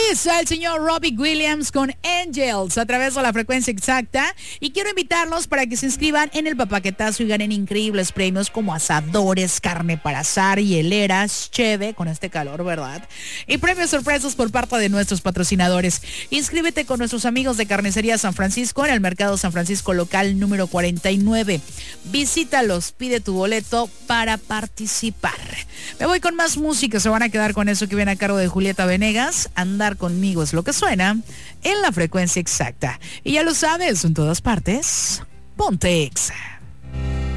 Es el señor Robbie Williams con Angels a través de la frecuencia exacta. Y quiero invitarlos para que se inscriban en el papaquetazo y ganen increíbles premios como asadores, carne para asar, hieleras, cheve, con este calor, ¿verdad? Y premios sorpresas por parte de nuestros patrocinadores. Inscríbete con nuestros amigos de Carnicería San Francisco en el Mercado San Francisco local número 49. Visítalos, pide tu boleto para participar. Me voy con más música, se van a quedar con eso que viene a cargo de Julieta Venegas. Andar conmigo es lo que suena en la frecuencia exacta. Y ya lo sabes, en todas partes, ponte Exa.